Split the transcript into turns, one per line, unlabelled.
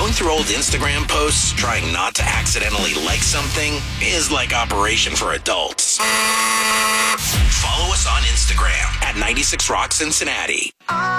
Going through old Instagram posts, trying not to accidentally like something, is like Operation for Adults. Follow us on Instagram at 96 Rock Cincinnati.